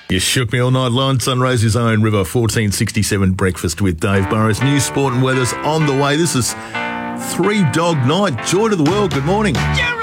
You shook me all night long. Sunray's own River 1467 breakfast with Dave Burrows. News, sport and weather's on the way. This is Three Dog Night. Joy to the world. Good morning.